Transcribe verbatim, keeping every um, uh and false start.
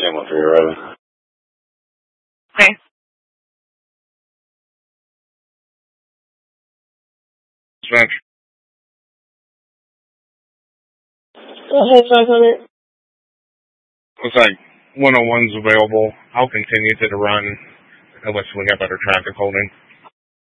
ten one three, Raven. Okay. Dispatch. Looks like one oh one's available. I'll continue to the run unless we have better traffic holding.